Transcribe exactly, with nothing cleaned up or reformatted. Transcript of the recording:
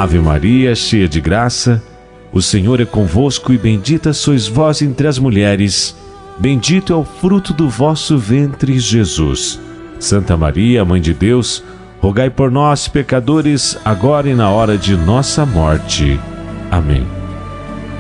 Ave Maria, cheia de graça, o Senhor é convosco e bendita sois vós entre as mulheres. Bendito é o fruto do vosso ventre, Jesus. Santa Maria, Mãe de Deus, rogai por nós, pecadores, agora e na hora de nossa morte. Amém.